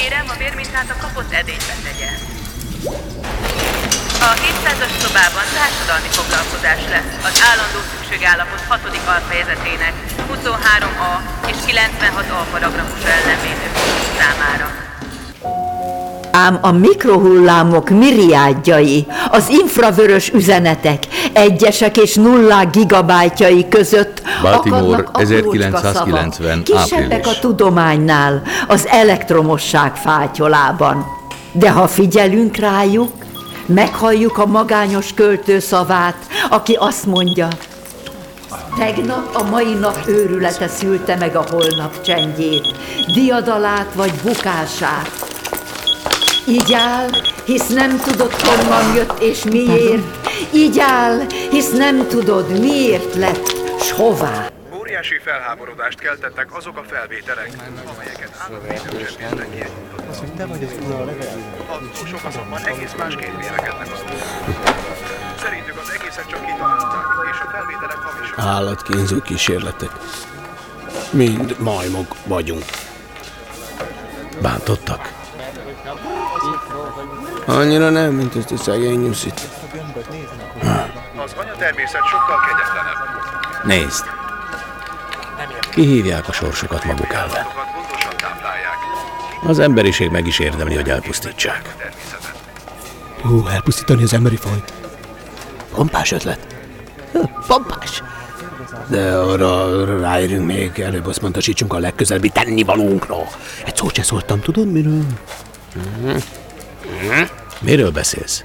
Kérem, a vérmintát a kapott edénybe tegye. A 700-as szobában társadalmi foglalkozás lesz az állandó szükségállapot 6. alfejezetének 23A és 96A paragrafusa ellen védőpontos számára. Ám a mikrohullámok miriádjai, az infravörös üzenetek, egyesek és nullák gigabájtjai között Baltimore, akadnak 1990. kisebbek április. a tudománynál, az elektromosság fátyolában. De ha figyelünk rájuk, meghalljuk a magányos költő szavát, aki azt mondja: tegnap a mai nap őrülete szülte meg a holnap csendjét, diadalát vagy bukását. Így áll, hisz nem tudod, honnan jött és miért. Így áll, hisz nem tudod, miért lett, s hová. Óriási felháborodást keltettek azok a felvételek, amelyeket államvédősebésznek kiegyújtottak. A tudósok azonban egész másként vélekednek az útról. Szerintük az egészet csak kitalálták, és a felvételek hamisak. Állatkínzó kísérletek. Mind majmok vagyunk. Bántottak? Annyira nem, mint ezt a szegény nyuszit. Az anyatermészet sokkal kegyetlenebb. Nézd! Kihívják a sorsukat maguk ellen. Állatokat gondosan táplálják. Az emberiség meg is érdemli, hogy elpusztítsák. Természetet. Elpusztítani az emberi fajt? Pompás ötlet. Pompás. De arra ráérünk még, előbb azt mondtasítsunk a legközelebbi tennivalónkra. Egy szót se szóltam, tudod miről? Miről beszélsz?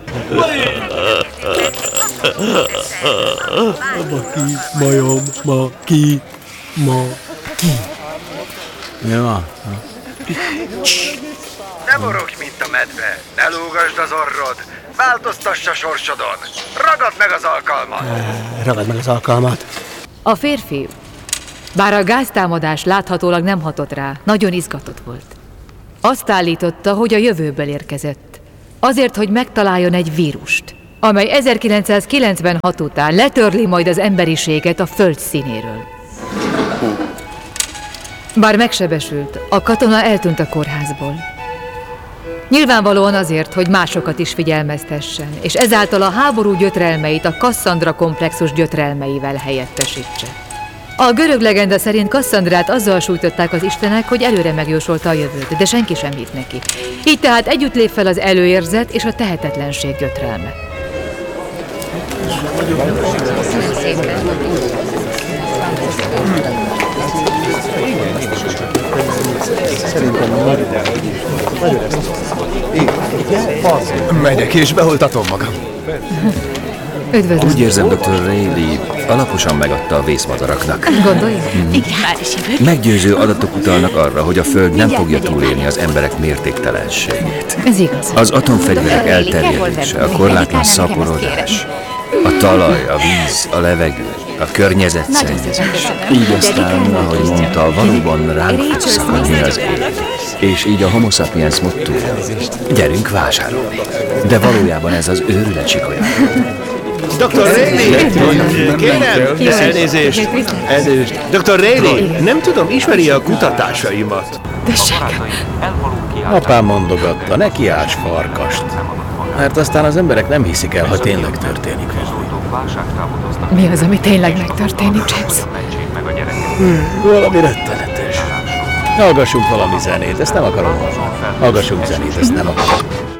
Maki. Mi van? Ne morogj, mint a medve, ne lógasd az orrod, változtass a sorsodon, ragad meg az alkalmat! Ragad meg az alkalmat. A férfi, bár a gáztámadás láthatólag nem hatott rá, nagyon izgatott volt. Azt állította, hogy a jövőből érkezett. Azért, hogy megtaláljon egy vírust, amely 1996 után letörli majd az emberiséget a föld színéről. Bár megsebesült, a katona eltűnt a kórházból. Nyilvánvalóan azért, hogy másokat is figyelmeztessen, és ezáltal a háború gyötrelmeit a Kasszandra komplexus gyötrelmeivel helyettesítse. A görög legenda szerint Kasszandrát azzal sújtották az istenek, hogy előre megjósolta a jövőt, de senki sem hitt neki. Így tehát együtt lép fel az előérzet és a tehetetlenség gyötrelme. Megyek és beoltatom magam. Üdvözlöm. Úgy érzem, Dr. Rayleigh alaposan megadta a vészmadaraknak. Gondolja? Igen, már is jövök. Meggyőző adatok utalnak arra, hogy a Föld nem fogja túlélni az emberek mértéktelenségét. Ez igaz. Az atomfegyverek elterjedése, a korlátlan szaporodás, a talaj, a víz, a levegő, a környezetszennyezés. Így aztán, ahogy mondta, valóban ránk fog szakadni az ég. És így a Homo sapiens mottója: gyerünk vásárolni. De valójában ez az őrület sikolya. Dr. Rayleigh! Kérem! Elnézést! Dr. Rayleigh! Nem tudom, ismeri a kutatásaimat. Apám mondogatta, ne kiálts farkast. Mert aztán az emberek nem hiszik el, ha tényleg történik valami. Mi az, ami tényleg megtörténik, James? Valami rettenetes. Hallgassunk valami zenét, ezt nem akarom. Hallgassunk zenét, ezt nem akarom.